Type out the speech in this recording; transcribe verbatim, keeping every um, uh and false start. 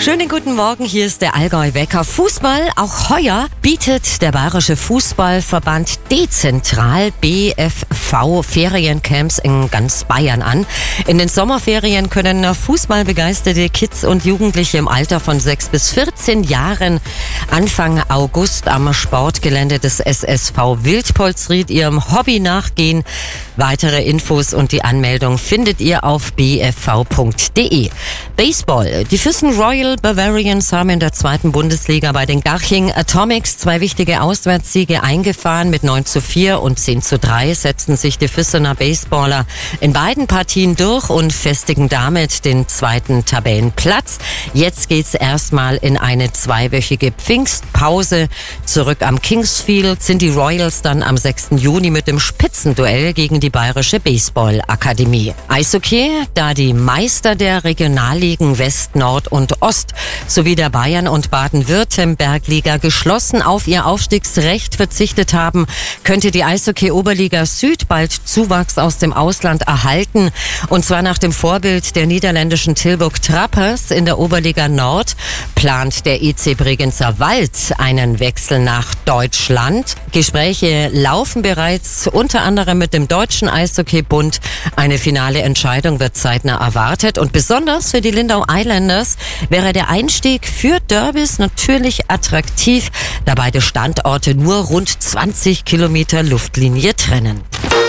Schönen guten Morgen, hier ist der Allgäu-Wecker. Fußball, auch heuer bietet der Bayerische Fußballverband dezentral B F V Feriencamps in ganz Bayern an. In den Sommerferien können fußballbegeisterte Kids und Jugendliche im Alter von sechs bis vierzehn Jahren Anfang August am Sportgelände des S S V Wildpolsried ihrem Hobby nachgehen. Weitere Infos und die Anmeldung findet ihr auf b f v punkt d e. Baseball. Die Füssen Royal Bavarians haben in der zweiten Bundesliga bei den Garching Atomics zwei wichtige Auswärtssiege eingefahren. Mit neun zu vier und zehn zu drei setzten sich die Füssener Baseballer in beiden Partien durch und festigen damit den zweiten Tabellenplatz. Jetzt geht's erstmal in eine zweiwöchige Pfingstpause. Zurück am Kingsfield sind die Royals dann am sechsten Juni mit dem Spitzenduell gegen die Bayerische Baseball-Akademie. Eishockey, da die Meister der Regionalligen West, Nord und Ost sowie der Bayern- und Baden-Württemberg-Liga geschlossen auf ihr Aufstiegsrecht verzichtet haben, könnte die Eishockey-Oberliga Süd bald Zuwachs aus dem Ausland erhalten. Und zwar nach dem Vorbild der niederländischen Tilburg Trappers in der Oberliga Nord plant der E C Bregenzer Wald einen Wechsel nach Deutschland. Gespräche laufen bereits unter anderem mit dem Deutschen Eishockeybund. Eine finale Entscheidung wird zeitnah erwartet. Und besonders für die Lindau Islanders wäre der Einstieg für Derbys natürlich attraktiv, da beide Standorte nur rund zwanzig Kilometer Luftlinie trennen.